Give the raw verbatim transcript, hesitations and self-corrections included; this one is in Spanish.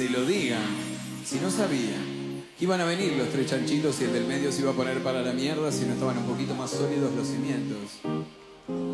se lo digan. Si no sabían que iban a venir los tres chanchitos y el del medio se iba a poner para la mierda si no estaban un poquito más sólidos los cimientos.